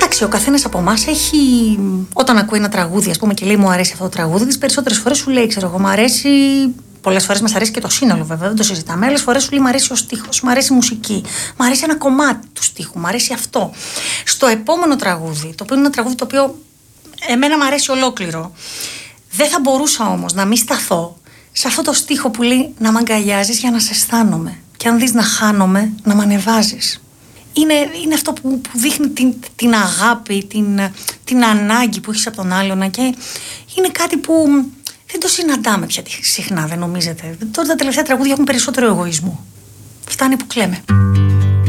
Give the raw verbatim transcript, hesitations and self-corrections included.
Εντάξει, ο καθένας από εμάς έχει. Όταν ακούει ένα τραγούδι, ας πούμε, και λέει μου αρέσει αυτό το τραγούδι, τις περισσότερες φορές σου λέει, ξέρω εγώ, μου αρέσει. Πολλές φορές μας αρέσει και το σύνολο, βέβαια, δεν το συζητάμε. Άλλες φορές σου λέει μου αρέσει ο στίχος, μου αρέσει η μουσική, μου αρέσει ένα κομμάτι του στίχου, μου αρέσει αυτό. Στο επόμενο τραγούδι, το οποίο είναι ένα τραγούδι το οποίο εμένα μου αρέσει ολόκληρο, δεν θα μπορούσα όμως να μην σταθώ σε αυτό το στίχο που λέει να μ' αγκαλιάζεις για να σε αισθάνομαι. Και αν δεις να χάνομαι, να μ' ανεβάζεις. Είναι, είναι αυτό που, που δείχνει την, την αγάπη, την, την ανάγκη που έχεις από τον άλλον. Και είναι κάτι που δεν το συναντάμε πια συχνά, δεν νομίζετε. Τώρα τα τελευταία τραγούδια έχουν περισσότερο εγωισμό. Φτάνει που κλαίμε.